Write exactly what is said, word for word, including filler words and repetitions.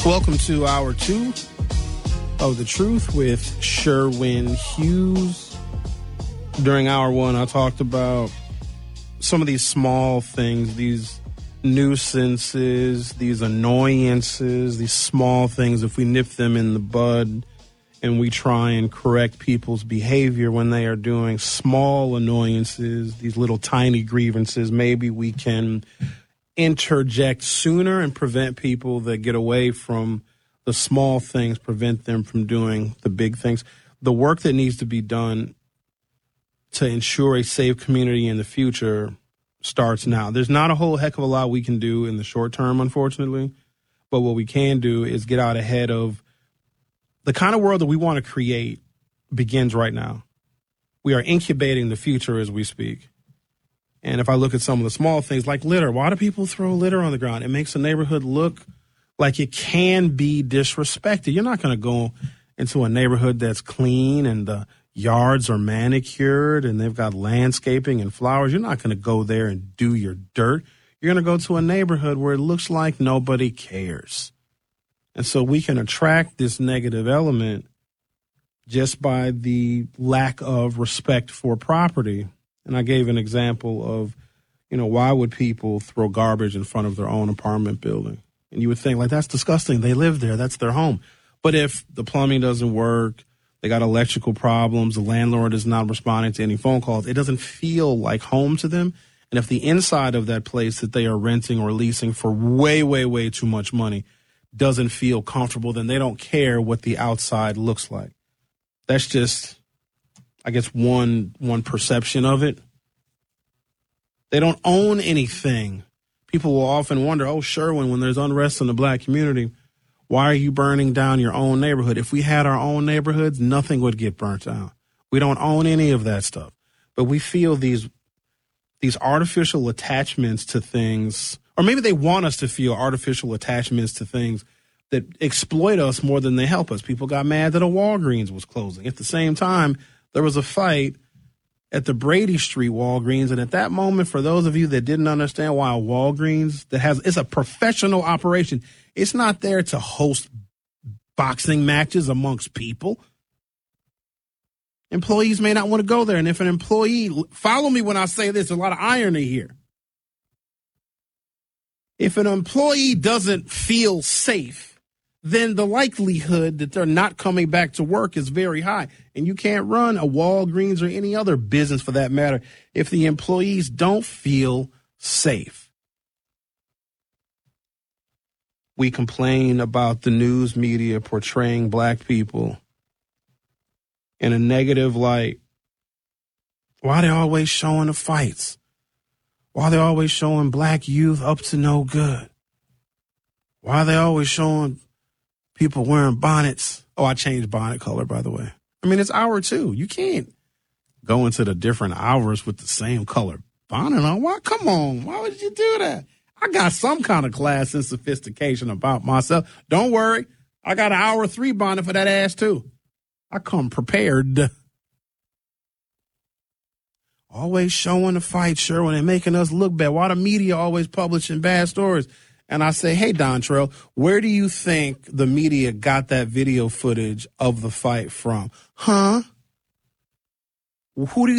Welcome to hour two of The Truth with Sherwin Hughes. During hour one, I talked about some of these small things, these nuisances, these annoyances, these small things. If we nip them in the bud and we try and correct people's behavior when they are doing small annoyances, these little tiny grievances, maybe we can interject sooner and prevent people that get away from the small things, prevent them from doing the big things. The work that needs to be done to ensure a safe community in the future starts now. There's not a whole heck of a lot we can do in the short term, unfortunately, but what we can do is get out ahead of the kind of world that we want to create. Begins right now. We are incubating the future as we speak. And if I look at some of the small things like litter, why do people throw litter on the ground? It makes a neighborhood look like it can be disrespected. You're not going to go into a neighborhood that's clean and the yards are manicured and they've got landscaping and flowers. You're not going to go there and do your dirt. You're going to go to a neighborhood where it looks like nobody cares. And so we can attract this negative element just by the lack of respect for property. And I gave an example of, you know, why would people throw garbage in front of their own apartment building? And you would think, like, that's disgusting. They live there. That's their home. But if the plumbing doesn't work, they got electrical problems, the landlord is not responding to any phone calls, it doesn't feel like home to them. And if the inside of that place that they are renting or leasing for way, way, way too much money doesn't feel comfortable, then they don't care what the outside looks like. That's just, I guess, one one perception of it. They don't own anything. People will often wonder, oh, Sherwin, when there's unrest in the black community, why are you burning down your own neighborhood? If we had our own neighborhoods, nothing would get burnt down. We don't own any of that stuff. But we feel these these artificial attachments to things, or maybe they want us to feel artificial attachments to things that exploit us more than they help us. People got mad that a Walgreens was closing. At the same time, there was a fight at the Brady Street Walgreens. And at that moment, for those of you that didn't understand why a Walgreens that has, it's a professional operation. It's not there to host boxing matches amongst people. Employees may not want to go there. And if an employee, follow me when I say this, there's a lot of irony here. If an employee doesn't feel safe, then the likelihood that they're not coming back to work is very high. And you can't run a Walgreens or any other business for that matter if the employees don't feel safe. We complain about the news media portraying black people in a negative light. Why are they always showing the fights? Why are they always showing black youth up to no good? Why are they always showing people wearing bonnets? Oh, I changed bonnet color, by the way. I mean, it's hour two. You can't go into the different hours with the same color bonnet on. Why? Come on. Why would you do that? I got some kind of class and sophistication about myself. Don't worry. I got an hour three bonnet for that ass, too. I come prepared. Always showing the fight, Sherwin, and making us look bad. Why the media always publishing bad stories? And I say, hey, Dontrell, where do you think the media got that video footage of the fight from? Huh? Who do you